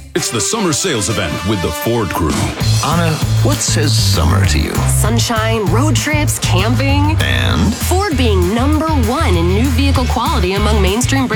It's the summer sales event with the Ford Crew. Anna, what says summer to you? Sunshine, road trips, camping. And? Ford being #1 in new vehicle quality among mainstream brands.